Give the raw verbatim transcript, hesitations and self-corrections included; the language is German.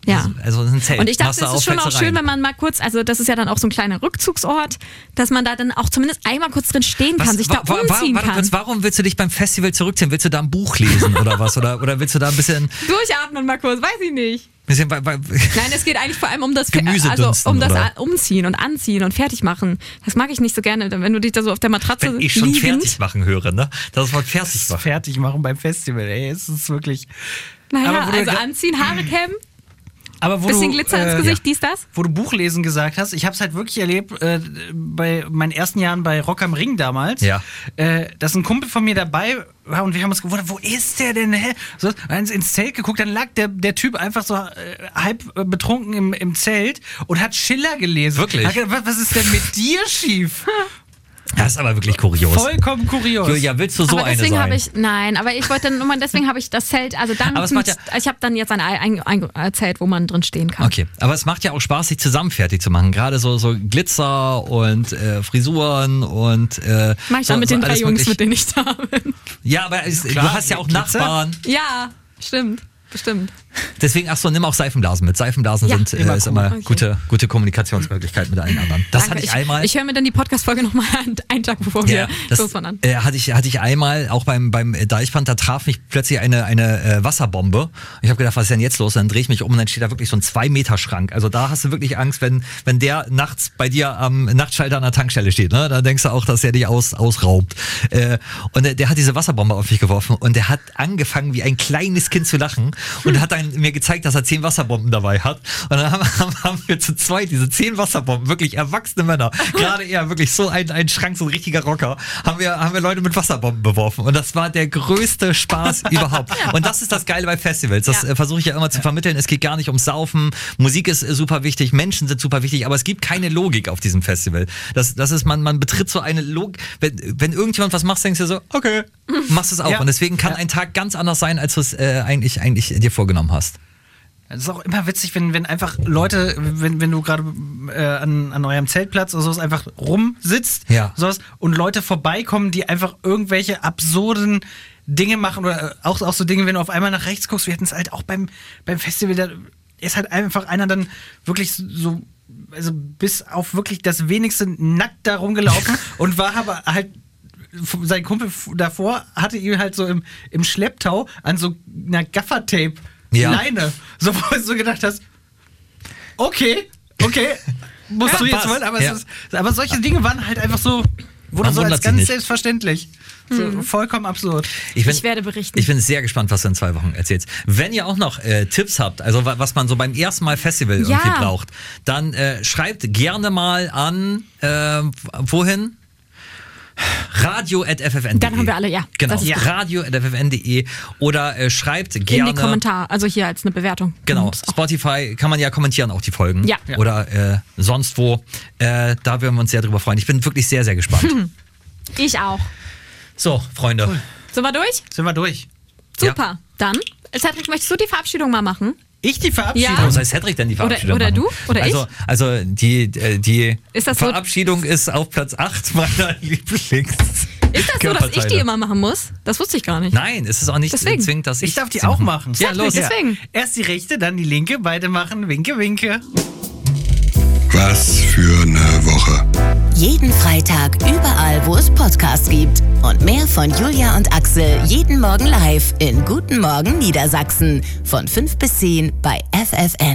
Ja. Also ein Zelt. Und ich dachte, Machst du es ist schon auch Aufwärts schön, rein. wenn man mal kurz, also das ist ja dann auch so ein kleiner Rückzugsort, dass man da dann auch zumindest einmal kurz drin stehen kann, Was, sich da wa- wa- umziehen warte kann. kurz, warum willst du dich beim Festival zurückziehen? Willst du da ein Buch lesen oder was? Oder, oder willst du da ein bisschen... Durchatmen mal kurz, weiß ich nicht. bisschen bei, bei, Nein, es geht eigentlich vor allem um das, Gemüse also dünsten, um das oder? Umziehen und Anziehen und fertig machen. Das mag ich nicht so gerne, wenn du dich da so auf der Matratze wenn ich schon liegend, fertig machen höre, ne? Das Wort fertig machen. Fertig machen beim Festival, ey, es ist wirklich... Naja, Aber wo du also gra- anziehen, Haare kämmen, Aber wo bisschen du, Glitzer ins äh, Gesicht, ja. dies, das. Wo du Buchlesen gesagt hast, ich habe es halt wirklich erlebt äh, bei meinen ersten Jahren bei Rock am Ring damals, Ja. äh, dass ein Kumpel von mir dabei war und wir haben uns gewundert, wo ist der denn? Hä? So, ins, ins Zelt geguckt, dann lag der, der Typ einfach so äh, halb äh, betrunken im, im Zelt und hat Schiller gelesen. Wirklich? Hat gedacht, was, was ist denn mit dir schief? Das ist aber wirklich kurios. Vollkommen kurios. Julia, willst du so aber eine deswegen sein? habe ich, nein, aber ich wollte nur mal, deswegen habe ich das Zelt, also dann, Aber es macht ja- ich habe dann jetzt ein, ein, ein, ein Zelt, wo man drin stehen kann. Okay, aber es macht ja auch Spaß, sich zusammen fertig zu machen. Gerade so, so Glitzer und äh, Frisuren und äh, Mach ich so, dann mit so den drei alles Jungs, möglich. mit denen ich da bin. Ja, aber es, Klar, du hast ja auch Glitzer. Nachbarn. Ja, stimmt, bestimmt. Deswegen, ach so, nimm auch Seifenblasen mit. Seifenblasen Ja, sind äh, immer ist cool. immer Okay. gute, gute Kommunikationsmöglichkeit mit allen anderen. Das Danke. hatte ich einmal. Ich, ich höre mir dann die Podcast-Folge nochmal einen Tag, bevor wir Ja, das loswandern. äh, hatte ich hatte ich einmal auch beim beim Deichbrand, da traf mich plötzlich eine eine äh, Wasserbombe. Ich habe gedacht, was ist denn jetzt los? Und dann drehe ich mich um und dann steht da wirklich so ein zwei Meter Schrank. Also da hast du wirklich Angst, wenn wenn der nachts bei dir am Nachtschalter an der Tankstelle steht. Ne? Da denkst du auch, dass er dich aus ausraubt. Äh, und der, der hat diese Wasserbombe auf mich geworfen und der hat angefangen wie ein kleines Kind zu lachen und hat dann mir gezeigt, dass er zehn Wasserbomben dabei hat. Und dann haben, haben, haben wir zu zweit diese zehn Wasserbomben, wirklich erwachsene Männer, gerade eher wirklich so ein, ein Schrank, so ein richtiger Rocker, haben wir, haben wir Leute mit Wasserbomben beworfen. Und das war der größte Spaß überhaupt. Und das ist das Geile bei Festivals. Das Ja. äh, versuche ich ja immer zu vermitteln. Es geht gar nicht ums Saufen. Musik ist äh, super wichtig, Menschen sind super wichtig, aber es gibt keine Logik auf diesem Festival. Das, das ist, man, man betritt so eine Logik. Wenn, wenn irgendjemand was macht, denkst du so, okay, machst es auch. Ja. Und deswegen kann Ja. ein Tag ganz anders sein, als du es äh, eigentlich, eigentlich dir vorgenommen hast. Es ist auch immer witzig, wenn, wenn einfach Leute, wenn, wenn du gerade äh, an, an eurem Zeltplatz oder sowas einfach rumsitzt Ja. sowas, und Leute vorbeikommen, die einfach irgendwelche absurden Dinge machen oder äh, auch, auch so Dinge, wenn du auf einmal nach rechts guckst. Wir hatten es halt auch beim, beim Festival, da ist halt einfach einer dann wirklich so, also bis auf wirklich das wenigste nackt da rumgelaufen und war aber halt, sein Kumpel davor hatte ihn halt so im, im Schlepptau an so einer Gaffertape Ja. Leine. So, wo du so gedacht hast, okay, okay, musst Ja, du jetzt passt. wollen, aber, Ja. es ist, aber solche Dinge waren halt einfach so, wurde Man so als wundert sich ganz nicht. selbstverständlich. So, vollkommen absurd. Ich, bin, Ich werde berichten. Ich bin sehr gespannt, was du in zwei Wochen erzählst. Wenn ihr auch noch äh, Tipps habt, also wa- was man so beim ersten Mal Festival Ja. irgendwie braucht, dann äh, schreibt gerne mal an, äh, wohin? radio at f f n punkt d e. Dann haben wir alle, ja. Genau, Das ist gut. radio at f f n punkt d e oder äh, schreibt In gerne. die Kommentare, also hier als eine Bewertung. Genau, Und auch- Spotify kann man ja kommentieren, auch die Folgen. Ja. Oder äh, sonst wo. Äh, da würden wir uns sehr drüber freuen. Ich bin wirklich sehr, sehr gespannt. Ich auch. So, Freunde. Sind wir durch? Sind wir durch. Super. Dann, Cedric, möchtest du die Verabschiedung mal machen? Ich die Verabschiedung. Ja. Warum soll Cedric denn die Verabschiedung oder machen? du? Oder also, Also die, äh, die Ist das so- Verabschiedung ist auf Platz acht meiner Lieblings. Ist das so, dass ich die immer machen muss? Das wusste ich gar nicht. Nein, es ist auch nicht Deswegen. zwingend, dass ich Ich darf die sie auch mache. machen. Ja, Cedric, los. deswegen. Erst die rechte, dann die linke, beide machen Winke, Winke. Was für eine Woche. Jeden Freitag überall, wo es Podcasts gibt. Und mehr von Julia und Axel jeden Morgen live in Guten Morgen Niedersachsen. Von fünf bis zehn bei F F N.